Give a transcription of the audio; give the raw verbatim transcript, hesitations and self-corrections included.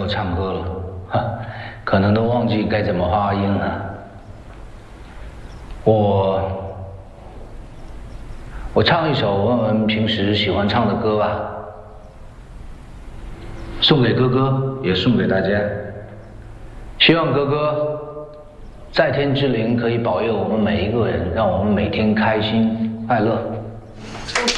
有唱歌了，哈，可能都忘记该怎么发音了。我我唱一首我们平时喜欢唱的歌吧，送给哥哥，也送给大家。希望哥哥在天之灵可以保佑我们每一个人，让我们每天开心快乐。